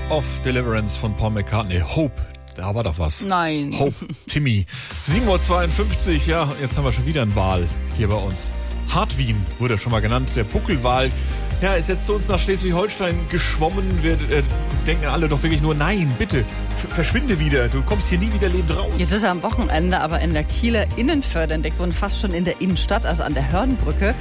of Deliverance von Paul McCartney. Hope, da war doch was. Nein. Hope, Timmy. 7:52 Uhr, ja, jetzt haben wir schon wieder einen Wal hier bei uns. Hartwin wurde schon mal genannt, der Buckelwal. Ja, ist jetzt zu uns nach Schleswig-Holstein geschwommen. Wir denken alle doch wirklich nur, nein, bitte, verschwinde wieder. Du kommst hier nie wieder lebend raus. Jetzt ist er am Wochenende aber in der Kieler Innenförde entdeckt worden, fast schon in der Innenstadt, also an der Hörnbrücke.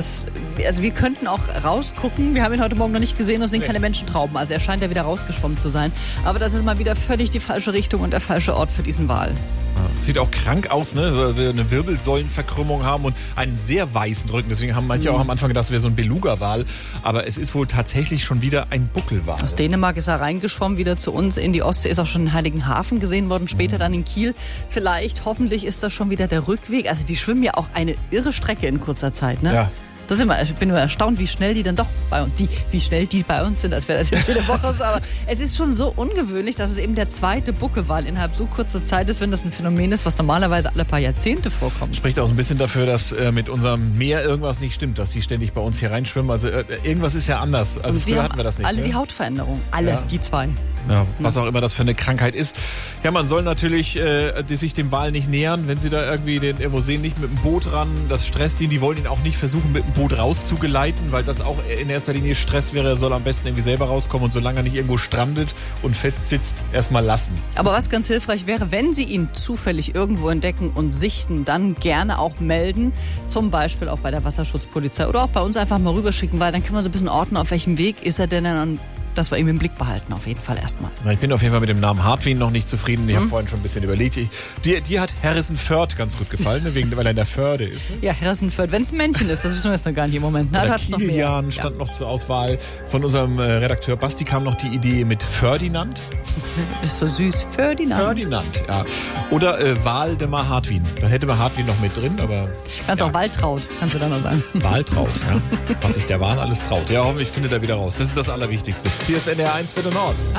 Also wir könnten auch rausgucken. Wir haben ihn heute Morgen noch nicht gesehen und sehen keine Menschentrauben. Also er scheint ja wieder rausgeschwommen zu sein. Aber das ist mal wieder völlig die falsche Richtung und der falsche Ort für diesen Wal. Sieht auch krank aus, ne? Also eine Wirbelsäulenverkrümmung haben und einen sehr weißen Rücken. Deswegen haben manche auch am Anfang gedacht, es wäre so ein Beluga-Wal. Aber es ist wohl tatsächlich schon wieder ein Buckelwal. Aus Dänemark ist er reingeschwommen, wieder zu uns in die Ostsee. Ist auch schon in Heiligenhafen gesehen worden, später dann in Kiel. Vielleicht, hoffentlich ist das schon wieder der Rückweg. Also die schwimmen ja auch eine irre Strecke in kurzer Zeit, ne? Ja. Ich bin immer erstaunt, wie schnell die dann doch bei uns, wie schnell die bei uns sind, als wäre das jetzt jede Woche so. Aber es ist schon so ungewöhnlich, dass es eben der zweite Buckelwal innerhalb so kurzer Zeit ist, wenn das ein Phänomen ist, was normalerweise alle paar Jahrzehnte vorkommt. Spricht auch so ein bisschen dafür, dass mit unserem Meer irgendwas nicht stimmt, dass die ständig bei uns hier reinschwimmen. Also irgendwas ist ja anders. Also früher hatten wir das nicht. Alle die Hautveränderung, alle, die zwei. Ja, was auch immer das für eine Krankheit ist. Ja, man soll natürlich sich dem Wal nicht nähern, wenn sie da irgendwie den irgendwo sehen, nicht mit dem Boot ran. Das stresst ihn. Die wollen ihn auch nicht versuchen, mit dem Boot rauszugeleiten, weil das auch in erster Linie Stress wäre. Er soll am besten irgendwie selber rauskommen und solange er nicht irgendwo strandet und festsitzt, erstmal lassen. Aber was ganz hilfreich wäre, wenn Sie ihn zufällig irgendwo entdecken und sichten, dann gerne auch melden. Zum Beispiel auch bei der Wasserschutzpolizei oder auch bei uns einfach mal rüberschicken, weil dann können wir so ein bisschen orten, auf welchem Weg ist er denn dann, dass wir ihn im Blick behalten, auf jeden Fall erstmal. Ich bin auf jeden Fall mit dem Namen Hartwin noch nicht zufrieden. Ich habe vorhin schon ein bisschen überlegt. Dir hat Harrison-Föhrt ganz gut gefallen, weil er in der Förde ist. Ja, Harrison-Föhrt. Wenn es ein Männchen ist, das wissen wir jetzt noch gar nicht im Moment. Na, oder Kilian stand noch zur Auswahl. Von unserem Redakteur Basti kam noch die Idee mit Ferdinand. Das ist so süß. Ferdinand, ja. Oder Waldemar Hartwin. Dann hätte man Hartwin noch mit drin, aber... Kannst auch Waltraud, kannst du da noch sagen. Waltraud, ja. Was sich der Wal alles traut. Ja, hoffentlich findet er wieder raus. Das ist das Allerwichtigste. Hier ist NDR 1 für den Nord.